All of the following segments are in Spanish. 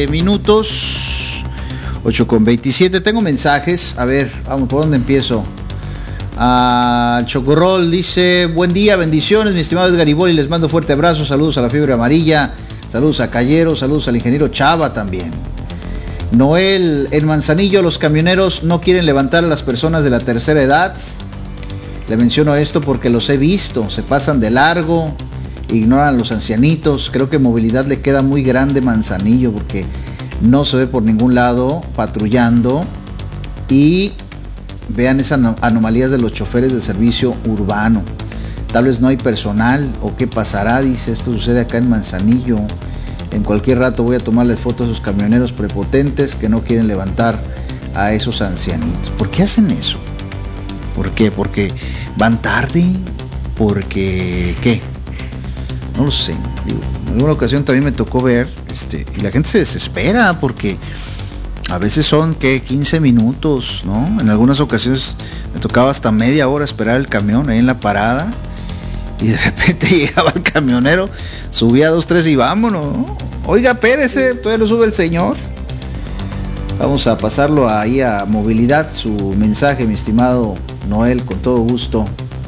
minutos. 8:27. Tengo mensajes. A ver, vamos, ¿por dónde empiezo? Chocorrol dice: buen día, bendiciones, mi estimado Edgar Iboli, les mando fuerte abrazo, saludos a la fiebre amarilla, saludos a Callero, saludos al ingeniero Chava también. Noel, en Manzanillo los camioneros no quieren levantar a las personas de la tercera edad. Le menciono esto porque los he visto, se pasan de largo, ignoran a los ancianitos. Creo que movilidad le queda muy grande Manzanillo porque no se ve por ningún lado patrullando. Y vean esas anomalías de los choferes del servicio urbano. Tal vez no hay personal, o qué pasará, dice. Esto sucede acá en Manzanillo. En cualquier rato voy a tomarles fotos a esos camioneros prepotentes que no quieren levantar a esos ancianitos. ¿Por qué hacen eso? ¿Por qué? ¿Porque van tarde? ¿Porque qué? No lo sé. Digo, en alguna ocasión también me tocó ver, y la gente se desespera porque a veces son, 15 minutos, ¿no? En algunas ocasiones me tocaba hasta media hora esperar el camión ahí en la parada, y de repente llegaba el camionero, subía 2, 3 y vámonos, ¿no? Oiga, espérese, todavía no sube el señor. Vamos a pasarlo ahí a movilidad, su mensaje, mi estimado Noel, con todo gusto.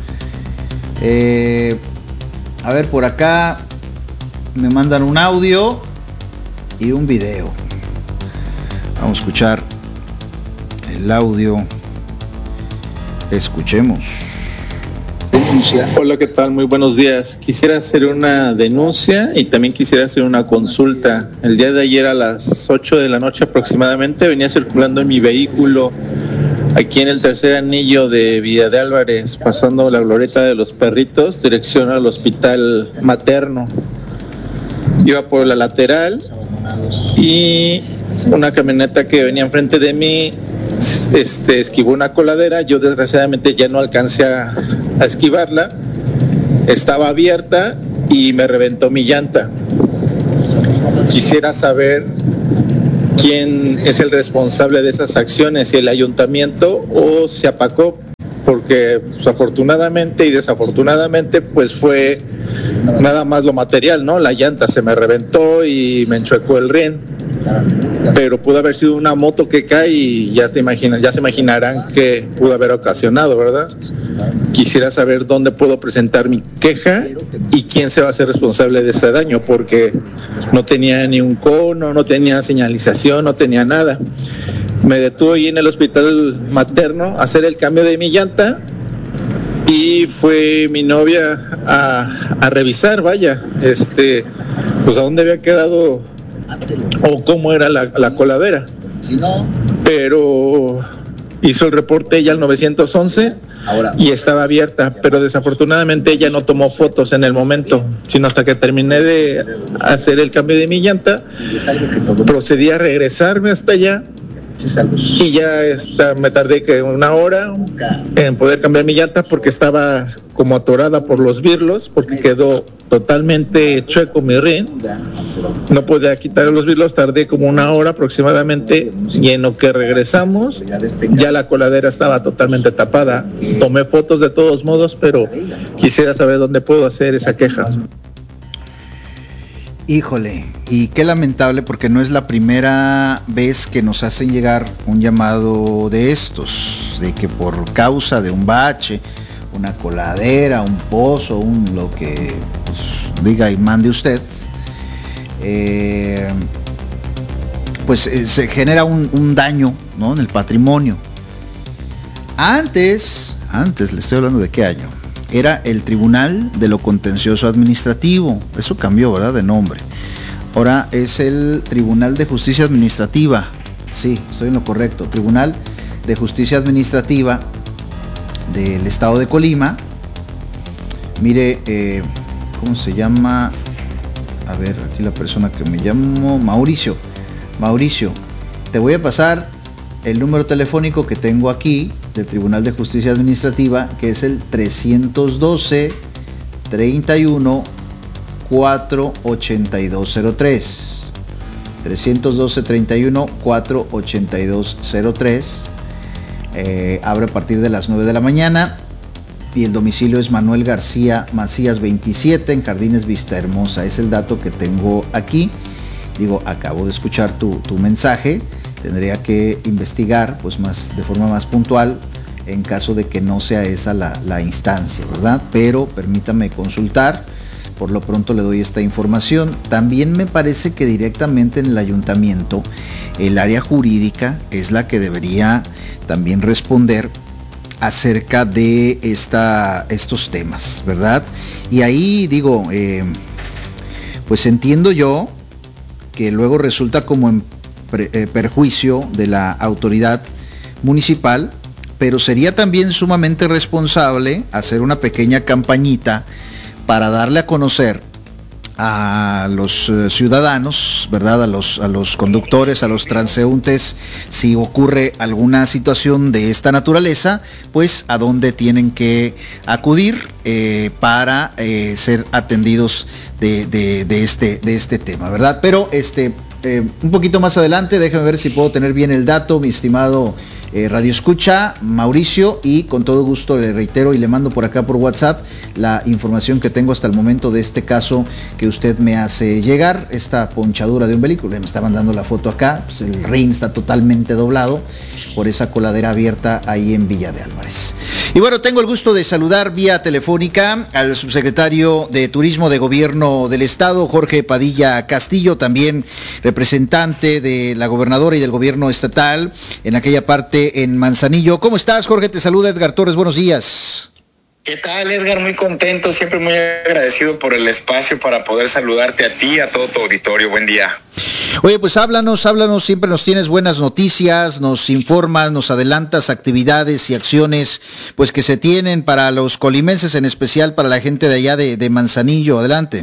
A ver, por acá me mandan un audio y un video. Vamos a escuchar el audio. Escuchemos. Denuncia. Hola, ¿qué tal? Muy buenos días. Quisiera hacer una denuncia y también quisiera hacer una consulta. El día de ayer a las 8 de la noche aproximadamente venía circulando en mi vehículo aquí en el tercer anillo de Villa de Álvarez, pasando la glorieta de los Perritos, dirección al hospital materno. Iba por la lateral y una camioneta que venía enfrente de mí esquivó una coladera. Yo desgraciadamente ya no alcancé a esquivarla, estaba abierta y me reventó mi llanta. Quisiera saber quién es el responsable de esas acciones, si el ayuntamiento o si Apacop, porque pues, afortunadamente y desafortunadamente pues fue nada más lo material, ¿no? La llanta se me reventó y me enchuecó el rin, pero pudo haber sido una moto que cae y ya se imaginarán qué pudo haber ocasionado, ¿verdad? Quisiera saber dónde puedo presentar mi queja y quién se va a hacer responsable de ese daño, porque no tenía ni un cono, no tenía señalización, no tenía nada. Me detuve ahí en el hospital materno a hacer el cambio de mi llanta y fue mi novia a revisar, vaya, pues a dónde había quedado o cómo era la coladera. Pero hizo el reporte ella al 911 y estaba abierta, pero desafortunadamente ella no tomó fotos en el momento, sino hasta que terminé de hacer el cambio de mi llanta, procedí a regresarme hasta allá y ya me tardé una hora en poder cambiar mi llanta porque estaba como atorada por los birlos, porque quedó totalmente chueco mi rin. No podía quitar los birlos, tardé como una hora aproximadamente, y en lo que regresamos ya la coladera estaba totalmente tapada. Tomé fotos de todos modos, pero quisiera saber dónde puedo hacer esa queja. Híjole, y qué lamentable, porque no es la primera vez que nos hacen llegar un llamado de estos, de que por causa de un bache, una coladera, un pozo, lo que pues, diga y mande usted, pues se genera un daño, ¿no?, en el patrimonio. Antes, le estoy hablando de qué año, era el Tribunal de lo Contencioso Administrativo. Eso cambió, ¿verdad?, de nombre. Ahora es el Tribunal de Justicia Administrativa. Sí, estoy en lo correcto. Tribunal de Justicia Administrativa del Estado de Colima. Mire, ¿cómo se llama? A ver, aquí la persona que me llamó, Mauricio, te voy a pasar el número telefónico que tengo aquí del Tribunal de Justicia Administrativa, que es el 312 31 48203. 312 31 48203. Abre a partir de las 9 de la mañana y el domicilio es Manuel García Macías 27 en Jardines Vista Hermosa. Es el dato que tengo aquí. digo, acabo de escuchar tu mensaje, tendría que investigar pues de forma más puntual en caso de que no sea esa la instancia, ¿verdad? Pero permítame consultar, por lo pronto le doy esta información. También me parece que directamente en el ayuntamiento, el área jurídica es la que debería también responder acerca de estos temas, ¿verdad? Y ahí digo, pues entiendo yo que luego resulta como en perjuicio de la autoridad municipal, pero sería también sumamente responsable hacer una pequeña campañita para darle a conocer a los ciudadanos, ¿verdad? A los conductores, a los transeúntes, si ocurre alguna situación de esta naturaleza, pues a dónde tienen que acudir para ser atendidos de este tema, ¿verdad? Pero un poquito más adelante, déjame ver si puedo tener bien el dato, mi estimado Radio Escucha, Mauricio, y con todo gusto le reitero y le mando por acá por WhatsApp la información que tengo hasta el momento de este caso que usted me hace llegar, esta ponchadura de un vehículo. Me está mandando la foto acá, pues el rin está totalmente doblado por esa coladera abierta ahí en Villa de Álvarez. Y bueno, tengo el gusto de saludar vía telefónica al subsecretario de Turismo de Gobierno del Estado, Jorge Padilla Castillo, también representante de la gobernadora y del gobierno estatal en aquella parte en Manzanillo. ¿Cómo estás, Jorge? Te saluda Edgar Torres, buenos días. ¿Qué tal, Edgar? Muy contento, siempre muy agradecido por el espacio para poder saludarte a ti y a todo tu auditorio. Buen día. Oye, pues háblanos, siempre nos tienes buenas noticias, nos informas, nos adelantas actividades y acciones pues que se tienen para los colimenses, en especial para la gente de allá de Manzanillo. Adelante.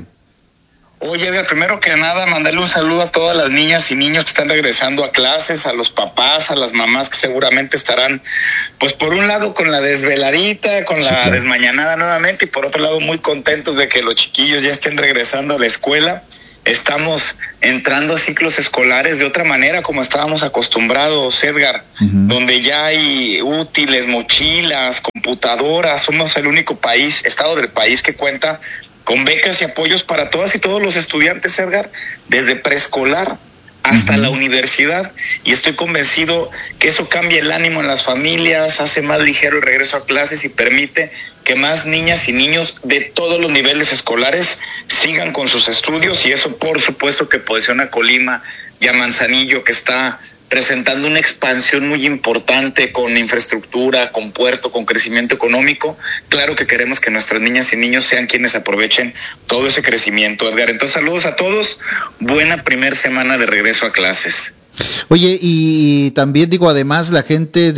Oye, Edgar, primero que nada, mandarle un saludo a todas las niñas y niños que están regresando a clases, a los papás, a las mamás que seguramente estarán, pues por un lado con la desveladita, con la desmañanada nuevamente, y por otro lado muy contentos de que los chiquillos ya estén regresando a la escuela. Estamos entrando a ciclos escolares de otra manera como estábamos acostumbrados, Edgar, donde ya hay útiles, mochilas, computadoras. Somos el único estado del país que cuenta con becas y apoyos para todas y todos los estudiantes, Edgar, desde preescolar hasta la universidad, y estoy convencido que eso cambia el ánimo en las familias, hace más ligero el regreso a clases y permite que más niñas y niños de todos los niveles escolares sigan con sus estudios, y eso por supuesto que posiciona a Colima y a Manzanillo, que está presentando una expansión muy importante con infraestructura, con puerto, con crecimiento económico. Claro que queremos que nuestras niñas y niños sean quienes aprovechen todo ese crecimiento, Edgar. Entonces, saludos a todos, buena primer semana de regreso a clases. Oye, y también digo, además la gente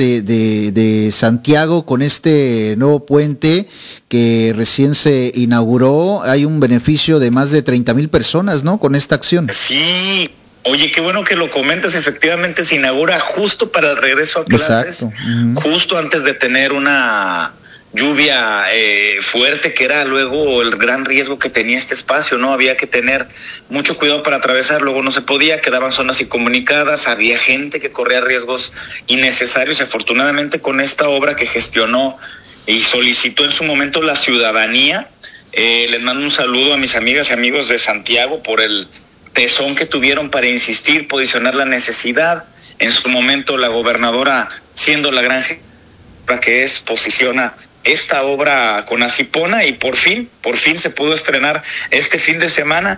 de Santiago con este nuevo puente que recién se inauguró, hay un beneficio de más de 30,000 personas, ¿no? Con esta acción. Sí. Oye, qué bueno que lo comentas, efectivamente se inaugura justo para el regreso a clases, justo antes de tener una lluvia fuerte, que era luego el gran riesgo que tenía este espacio, ¿no? Había que tener mucho cuidado para atravesar, luego no se podía, quedaban zonas incomunicadas, había gente que corría riesgos innecesarios. Afortunadamente, con esta obra que gestionó y solicitó en su momento la ciudadanía, les mando un saludo a mis amigas y amigos de Santiago por el tesón que tuvieron para insistir, posicionar la necesidad. En su momento la gobernadora, siendo la gran que es, posiciona esta obra con Acipona, y por fin se pudo estrenar este fin de semana.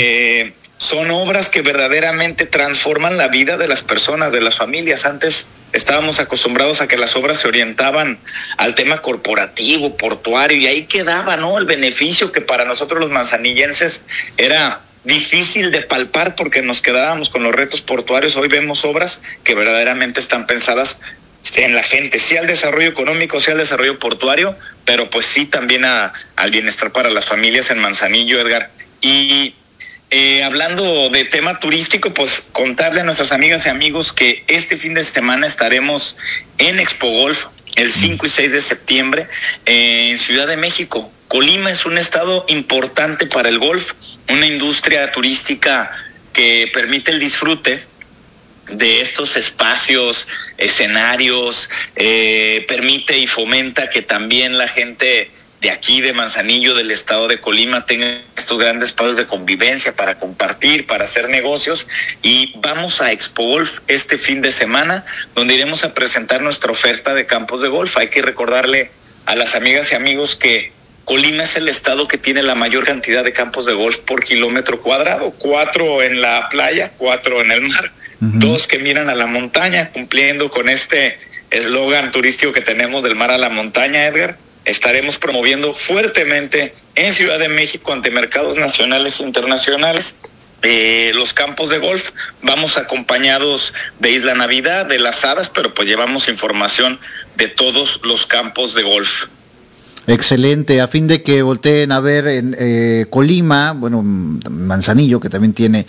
Son obras que verdaderamente transforman la vida de las personas, de las familias. Antes estábamos acostumbrados a que las obras se orientaban al tema corporativo, portuario, y ahí quedaba, ¿no?, el beneficio que para nosotros los manzanillenses era difícil de palpar porque nos quedábamos con los retos portuarios. Hoy vemos obras que verdaderamente están pensadas en la gente, sí al desarrollo económico, sí al desarrollo portuario, pero pues sí también al bienestar para las familias en Manzanillo, Edgar. Y hablando de tema turístico, pues contarle a nuestras amigas y amigos que este fin de semana estaremos en Expo Golf, el 5 y 6 de septiembre, en Ciudad de México. Colima es un estado importante para el golf, una industria turística que permite el disfrute de estos espacios, escenarios, permite y fomenta que también la gente de aquí, de Manzanillo, del estado de Colima, tengan estos grandes espacios de convivencia para compartir, para hacer negocios. Y vamos a Expo Golf este fin de semana, donde iremos a presentar nuestra oferta de campos de golf. Hay que recordarle a las amigas y amigos que Colima es el estado que tiene la mayor cantidad de campos de golf por kilómetro cuadrado, 4 en la playa, 4 en el mar, 2 que miran a la montaña, cumpliendo con este eslogan turístico que tenemos del mar a la montaña, Edgar. Estaremos promoviendo fuertemente en Ciudad de México ante mercados nacionales e internacionales los campos de golf. Vamos acompañados de Isla Navidad, de las Hadas, pero pues llevamos información de todos los campos de golf. Excelente, a fin de que volteen a ver en Colima, bueno, Manzanillo, que también tiene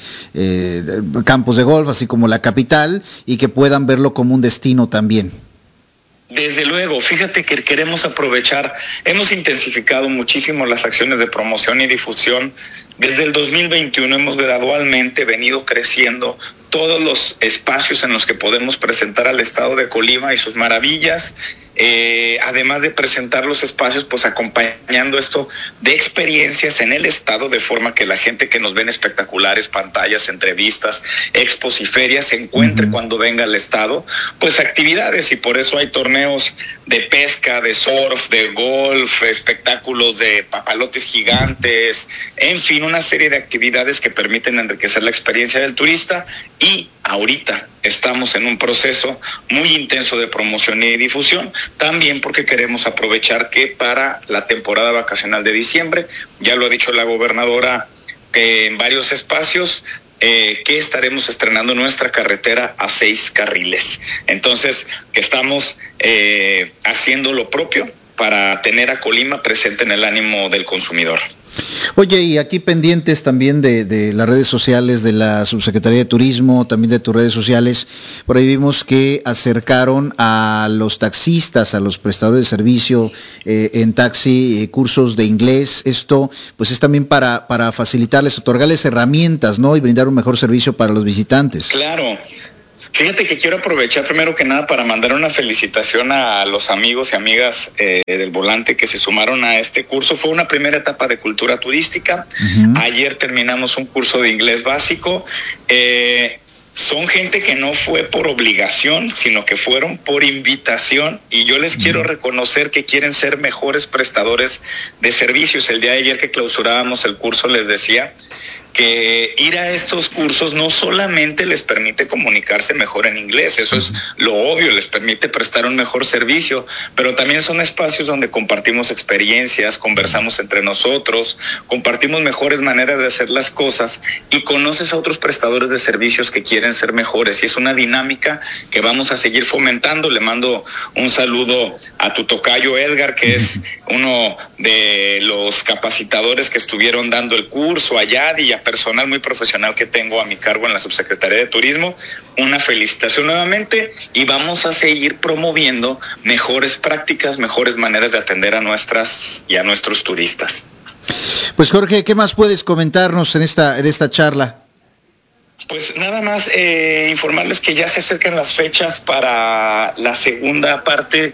campos de golf, así como la capital, y que puedan verlo como un destino también. Desde luego, fíjate que queremos aprovechar, hemos intensificado muchísimo las acciones de promoción y difusión. Desde el 2021 hemos gradualmente venido creciendo todos los espacios en los que podemos presentar al estado de Colima y sus maravillas, además de presentar los espacios, pues acompañando esto de experiencias en el estado, de forma que la gente que nos ve en espectaculares pantallas, entrevistas, expos y ferias se encuentre cuando venga al estado, pues actividades, y por eso hay torneos de pesca, de surf, de golf, espectáculos de papalotes gigantes, en fin, una serie de actividades que permiten enriquecer la experiencia del turista. Y ahorita estamos en un proceso muy intenso de promoción y difusión, también porque queremos aprovechar que para la temporada vacacional de diciembre, ya lo ha dicho la gobernadora en varios espacios, que estaremos estrenando nuestra carretera a 6 carriles. Entonces, que estamos haciendo lo propio para tener a Colima presente en el ánimo del consumidor. Oye, y aquí pendientes también de las redes sociales de la Subsecretaría de Turismo, también de tus redes sociales, por ahí vimos que acercaron a los taxistas, a los prestadores de servicio en taxi, cursos de inglés. Esto pues es también para facilitarles, otorgarles herramientas, ¿no? Y brindar un mejor servicio para los visitantes. Claro. Fíjate que quiero aprovechar primero que nada para mandar una felicitación a los amigos y amigas del Volante que se sumaron a este curso. Fue una primera etapa de cultura turística. Ayer terminamos un curso de inglés básico. Son gente que no fue por obligación, sino que fueron por invitación, y yo les quiero reconocer que quieren ser mejores prestadores de servicios. El día de ayer que clausurábamos el curso les decía que ir a estos cursos no solamente les permite comunicarse mejor en inglés, eso es lo obvio, les permite prestar un mejor servicio, pero también son espacios donde compartimos experiencias, conversamos entre nosotros, compartimos mejores maneras de hacer las cosas y conoces a otros prestadores de servicios que quieren ser mejores, y es una dinámica que vamos a seguir fomentando. Le mando un saludo a tu tocayo Edgar, que es uno de los capacitadores que estuvieron dando el curso, a Yadi y a personal muy profesional que tengo a mi cargo en la Subsecretaría de Turismo. Una felicitación nuevamente, y vamos a seguir promoviendo mejores prácticas, mejores maneras de atender a nuestras y a nuestros turistas. Pues Jorge, ¿qué más puedes comentarnos en esta charla? Pues nada más informarles que ya se acercan las fechas para la segunda parte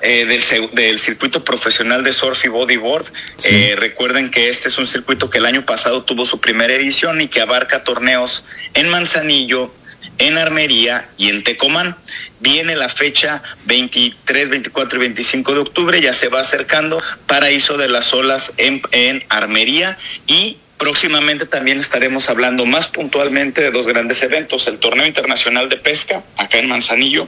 del circuito profesional de surf y bodyboard. Recuerden que este es un circuito que el año pasado tuvo su primera edición y que abarca torneos en Manzanillo, en Armería y en Tecomán. Viene la fecha 23, 24 y 25 de octubre, ya se va acercando. Paraíso de las Olas en Armería, y próximamente también estaremos hablando más puntualmente de 2 grandes eventos: el Torneo Internacional de Pesca acá en Manzanillo,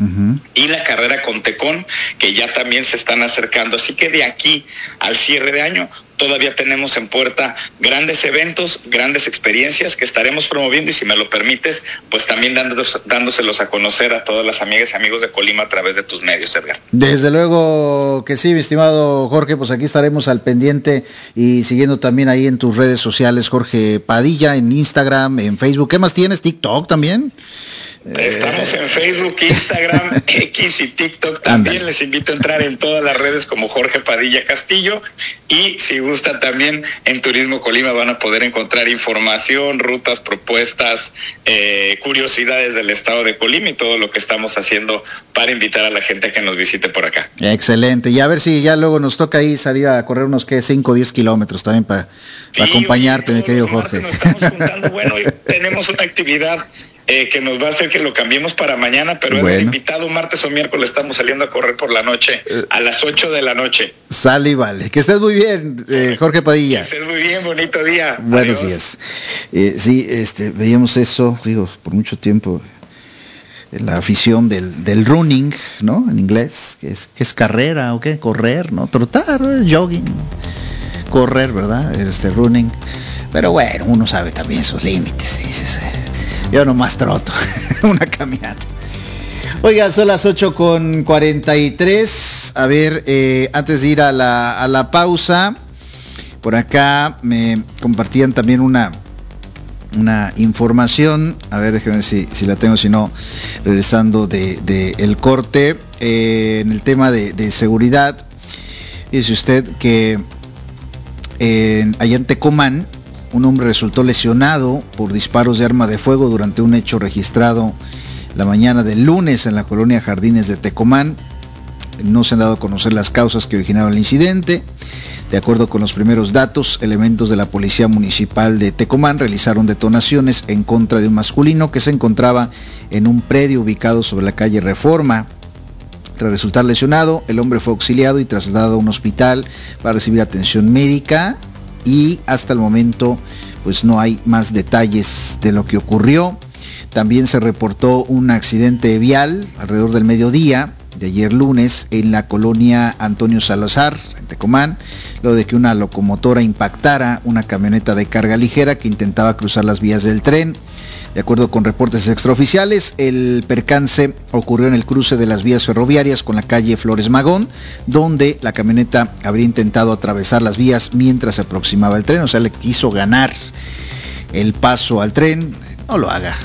y la carrera con Tecón, que ya también se están acercando. Así que de aquí al cierre de año todavía tenemos en puerta grandes eventos, grandes experiencias que estaremos promoviendo, y si me lo permites, pues también dándoselos a conocer a todas las amigas y amigos de Colima a través de tus medios, Edgar. Desde luego que sí, mi estimado Jorge, pues aquí estaremos al pendiente y siguiendo también ahí en tus redes sociales, Jorge Padilla, en Instagram, en Facebook. ¿Qué más tienes? ¿TikTok también? Estamos en Facebook, Instagram, X y TikTok. También les invito a entrar en todas las redes como Jorge Padilla Castillo. Y si gustan también en Turismo Colima van a poder encontrar información, rutas, propuestas, curiosidades del estado de Colima y todo lo que estamos haciendo para invitar a la gente a que nos visite por acá. Excelente. Y a ver si ya luego nos toca ahí salir a correr unos 5 o 10 kilómetros también para acompañarte, mi querido Jorge. Nos estamos juntando. Bueno, hoy tenemos una actividad que nos va a hacer que lo cambiemos para mañana, pero bueno, el invitado martes o miércoles estamos saliendo a correr por la noche, a las 8 de la noche. Sale y vale. Que estés muy bien, Jorge Padilla. Que estés muy bien, bonito día. Buenos días. Sí, veíamos eso, digo, por mucho tiempo, la afición del running, ¿no? En inglés, que es carrera o qué, correr, ¿no? Trotar, jogging, correr, ¿verdad? Running. Pero bueno, uno sabe también sus límites, dices, yo nomás troto, una caminata. Oiga, son las 8:43. A ver, antes de ir a la pausa, por acá me compartían también una información. A ver, déjeme ver si la tengo, si no, regresando de el corte, en el tema de seguridad. Dice usted que allá en Tecomán, un hombre resultó lesionado por disparos de arma de fuego durante un hecho registrado la mañana del lunes en la colonia Jardines de Tecomán. No se han dado a conocer las causas que originaron el incidente. De acuerdo con los primeros datos, elementos de la Policía Municipal de Tecomán realizaron detonaciones en contra de un masculino que se encontraba en un predio ubicado sobre la calle Reforma. Tras resultar lesionado, el hombre fue auxiliado y trasladado a un hospital para recibir atención médica. Y hasta el momento pues no hay más detalles de lo que ocurrió. También se reportó un accidente vial alrededor del mediodía de ayer lunes en la colonia Antonio Salazar, en Tecomán, luego de que una locomotora impactara una camioneta de carga ligera que intentaba cruzar las vías del tren. De acuerdo con reportes extraoficiales, el percance ocurrió en el cruce de las vías ferroviarias con la calle Flores Magón, donde la camioneta habría intentado atravesar las vías mientras se aproximaba el tren, o sea, le quiso ganar el paso al tren. No lo haga.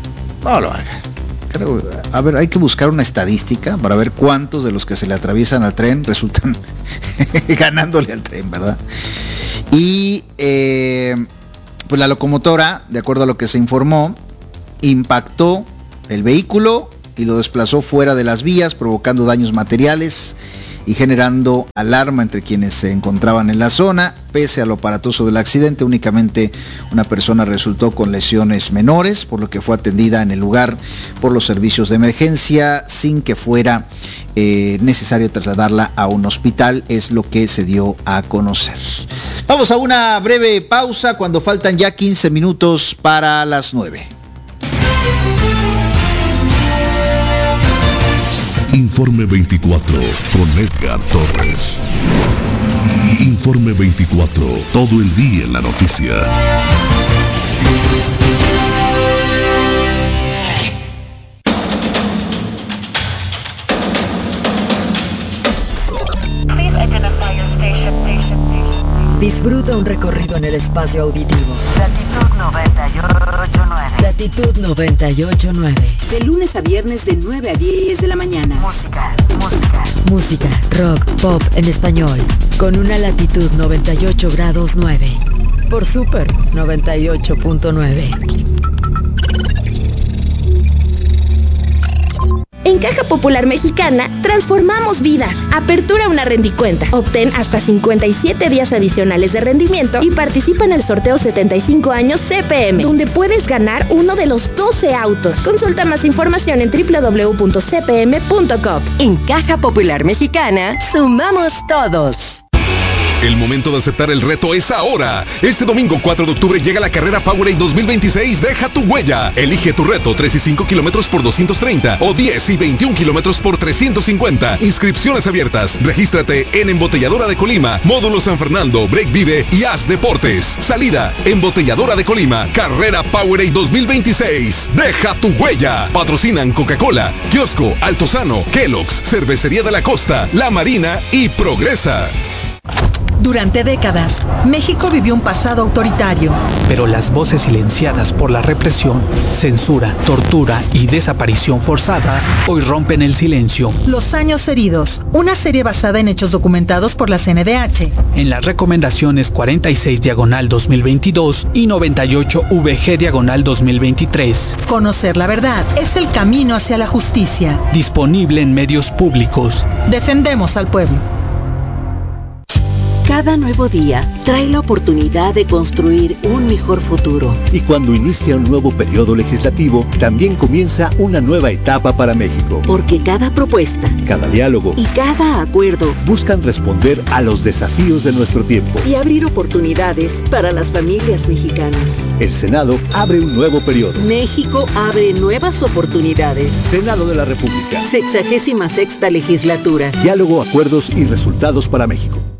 Creo, a ver, hay que buscar una estadística para ver cuántos de los que se le atraviesan al tren resultan ganándole al tren, ¿verdad? Y pues la locomotora, de acuerdo a lo que se informó, impactó el vehículo y lo desplazó fuera de las vías, provocando daños materiales y generando alarma entre quienes se encontraban en la zona. Pese a lo aparatoso del accidente, únicamente una persona resultó con lesiones menores, por lo que fue atendida en el lugar por los servicios de emergencia sin que fuera necesario trasladarla a un hospital, es lo que se dio a conocer. Vamos a una breve pausa cuando faltan ya 15 minutos para las 9. Informe 24 con Edgar Torres. Informe 24, todo el día en la noticia. Disfruta un recorrido en el espacio auditivo. Latitud 98.9. Latitud 98.9. De lunes a viernes de 9 a 10 de la mañana. Música, rock, pop en español. Con una latitud 98 grados 9. Por Super 98.9. En Caja Popular Mexicana, transformamos vidas. Apertura una rendicuenta. Obtén hasta 57 días adicionales de rendimiento y participa en el sorteo 75 años CPM, donde puedes ganar uno de los 12 autos. Consulta más información en www.cpm.com. En Caja Popular Mexicana, sumamos todos. El momento de aceptar el reto es ahora. Este domingo 4 de octubre llega la carrera Powerade 2026. Deja tu huella. Elige tu reto: 3 y 5 kilómetros por 230 o 10 y 21 kilómetros por 350. Inscripciones abiertas. Regístrate en Embotelladora de Colima, Módulo San Fernando, Break Vive y Haz Deportes. Salida: Embotelladora de Colima. Carrera Powerade 2026. Deja tu huella. Patrocinan Coca-Cola, Kiosco, Altozano, Kellogg's, Cervecería de la Costa, La Marina y Progresa. Durante décadas, México vivió un pasado autoritario. Pero las voces silenciadas por la represión, censura, tortura y desaparición forzada hoy rompen el silencio. Los años heridos, una serie basada en hechos documentados por la CNDH. En las recomendaciones 46/2022 y 98/VG/2023. Conocer la verdad es el camino hacia la justicia. Disponible en medios públicos. Defendemos al pueblo. Cada nuevo día trae la oportunidad de construir un mejor futuro. Y cuando inicia un nuevo periodo legislativo, también comienza una nueva etapa para México. Porque cada propuesta, cada diálogo y cada acuerdo buscan responder a los desafíos de nuestro tiempo y abrir oportunidades para las familias mexicanas. El Senado abre un nuevo periodo. México abre nuevas oportunidades. Senado de la República. 66ª legislatura. Diálogo, acuerdos y resultados para México.